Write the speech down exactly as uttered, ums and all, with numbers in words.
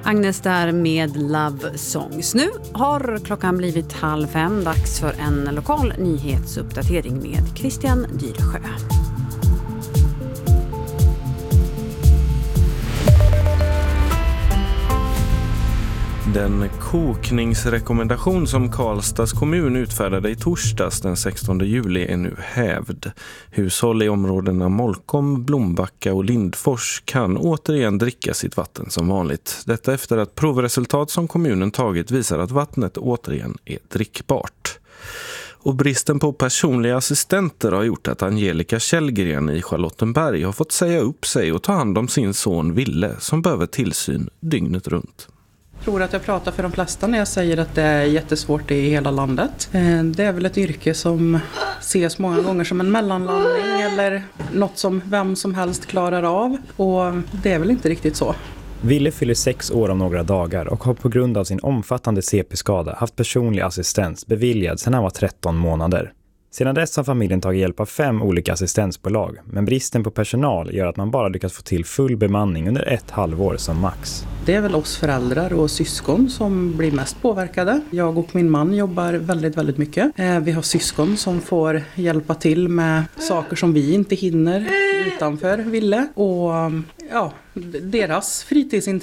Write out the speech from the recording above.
Agnes där med Love Songs. Nu har klockan blivit halv fem, dags för en lokal nyhetsuppdatering med Christian Dyrsjö. Den kokningsrekommendation som Karlstads kommun utfärdade i torsdags den sextonde juli är nu hävd. Hushåll i områdena Molkom, Blombacka och Lindfors kan återigen dricka sitt vatten som vanligt. Detta efter att provresultat som kommunen tagit visar att vattnet återigen är drickbart. Och bristen på personliga assistenter har gjort att Angelica Källgren i Charlottenberg har fått säga upp sig och ta hand om sin son Ville som behöver tillsyn dygnet runt. Jag tror att jag pratar för de flesta när jag säger att det är jättesvårt i hela landet. Det är väl ett yrke som ses många gånger som en mellanlandning eller något som vem som helst klarar av. Och det är väl inte riktigt så. Ville fyller sex år om några dagar och har på grund av sin omfattande C P-skada haft personlig assistens beviljad sedan han var tretton månader. Sedan dess har familjen tagit hjälp av fem olika assistensbolag, men bristen på personal gör att man bara lyckas få till full bemanning under ett halvår som max. Det är väl oss föräldrar och syskon som blir mest påverkade. Jag och min man jobbar väldigt, väldigt mycket. Vi har syskon som får hjälpa till med saker som vi inte hinner utanför Ville. Och ja, deras fritidsintressen